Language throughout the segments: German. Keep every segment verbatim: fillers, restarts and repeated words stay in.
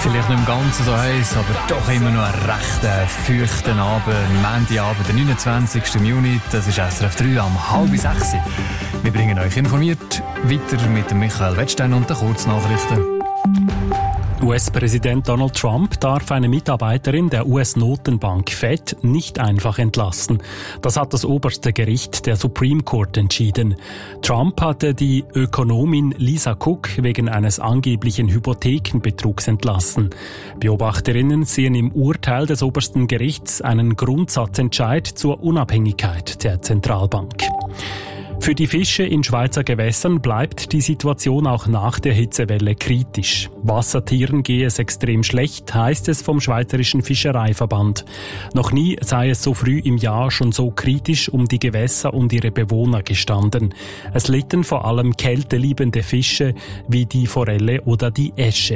Vielleicht nicht im Ganzen so heiß, aber doch immer noch ein recht feuchten Abend. Montagabend, der neunundzwanzigsten Juni. Das ist S R F drei am halb sechs. Wir bringen euch informiert weiter mit dem Michael Wettstein und den Kurznachrichten. U S-Präsident Donald Trump darf eine Mitarbeiterin der U S-Notenbank Fed nicht einfach entlassen. Das hat das oberste Gericht der Supreme Court entschieden. Trump hatte die Ökonomin Lisa Cook wegen eines angeblichen Hypothekenbetrugs entlassen. Beobachterinnen sehen im Urteil des obersten Gerichts einen Grundsatzentscheid zur Unabhängigkeit der Zentralbank. Für die Fische in Schweizer Gewässern bleibt die Situation auch nach der Hitzewelle kritisch. Wassertieren gehe es extrem schlecht, heißt es vom Schweizerischen Fischereiverband. Noch nie sei es so früh im Jahr schon so kritisch um die Gewässer und ihre Bewohner gestanden. Es litten vor allem kälteliebende Fische wie die Forelle oder die Äsche.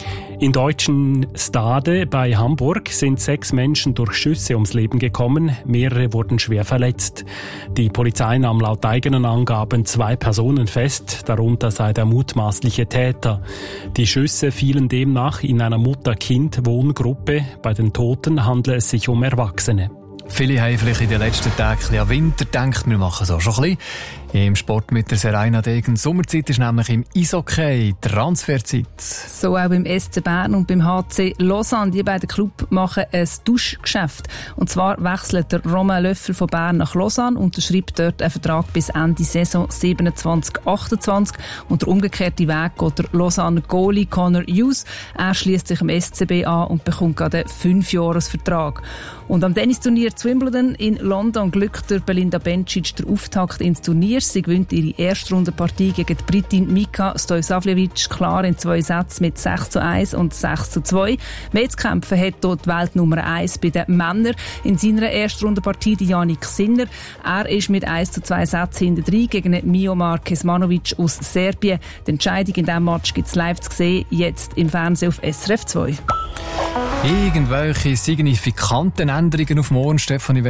In deutschen Stade bei Hamburg sind sechs Menschen durch Schüsse ums Leben gekommen, mehrere wurden schwer verletzt. Die Polizei nahm laut eigenen Angaben zwei Personen fest, darunter sei der mutmaßliche Täter. Die Schüsse fielen demnach in einer Mutter-Kind-Wohngruppe. Bei den Toten handle es sich um Erwachsene. Viele haben vielleicht in den letzten Tagen an Winter gedacht, wir machen es auch schon ein bisschen. Im Sport mit der Serena Degen. Sommerzeit ist nämlich im Eishockey Transferzeit. So auch beim S C Bern und beim H C Lausanne. Die beiden Clubs machen ein Tauschgeschäft. Und zwar wechselt der Romain Löffel von Bern nach Lausanne und unterschreibt dort einen Vertrag bis Ende Saison siebenundzwanzig achtundzwanzig. Und der umgekehrte Weg geht der Lausanne Goalie Connor Hughes. Er schließt sich am S C B an und bekommt gerade einen Fünfjahresvertrag. Und am Tennisturnier zu Wimbledon in London glückt der Belinda Bencic der Auftakt ins Turnier. Sie gewinnt ihre Erstrundenpartie gegen die Britin Mika Stojsavljevic klar in zwei Sätzen mit sechs zu eins und sechs zu zwei. Mehr zu kämpfen hat dort die Welt Nummer eins bei den Männern. In seiner Erstrundenpartie Yannick Sinner. Er ist mit eins zu zwei Sätzen hinter drei gegen Miomar Kesmanovic aus Serbien. Die Entscheidung in diesem Match gibt es live zu sehen, jetzt im Fernsehen auf S R F zwei. Irgendwelche signifikanten Änderungen auf morgen, Stefanie?